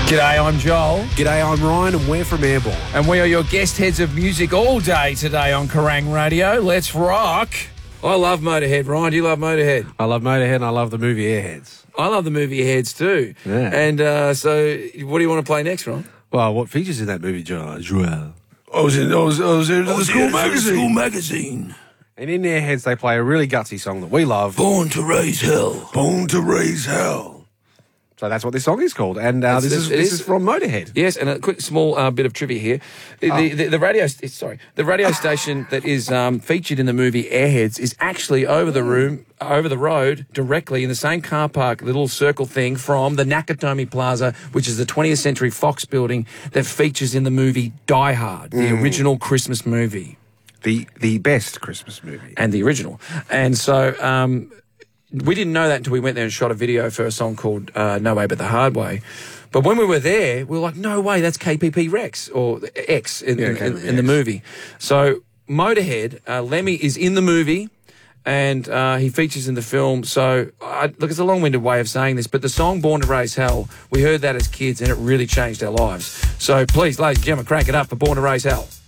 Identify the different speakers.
Speaker 1: G'day, I'm Joel.
Speaker 2: G'day, I'm Ryan, and we're from Airborne.
Speaker 1: And we are your guest heads of music all day today on Kerrang Radio. Let's rock. I love Motorhead. Ryan, do you love Motorhead?
Speaker 2: I love Motorhead and I love the movie Airheads.
Speaker 1: I love the movie Airheads too.
Speaker 2: Yeah.
Speaker 1: And so what do you want to play next, Ryan?
Speaker 2: Well, what features in that movie, Joel?
Speaker 1: I was into the school magazine.
Speaker 2: And in Airheads, they play a really gutsy song that we love.
Speaker 1: Born to Raise Hell.
Speaker 2: Born to Raise Hell. So that's what this song is called. And this is from Motorhead.
Speaker 1: Yes, and a quick small bit of trivia here. The radio station that is featured in the movie Airheads is actually over the road, directly in the same car park, little circle thing from the Nakatomi Plaza, which is the 20th Century Fox building that features in the movie Die Hard, the original Christmas movie.
Speaker 2: The best Christmas movie.
Speaker 1: And the original. And so we didn't know that until we went there and shot a video for a song called No Way But the Hard Way. But when we were there, we were like, no way, that's KPP Rex, or X in the movie. So Motorhead, Lemmy is in the movie, and he features in the film. So, look, it's a long-winded way of saying this, but the song Born to Raise Hell, we heard that as kids, and it really changed our lives. So please, ladies and gentlemen, crank it up for Born to Raise Hell.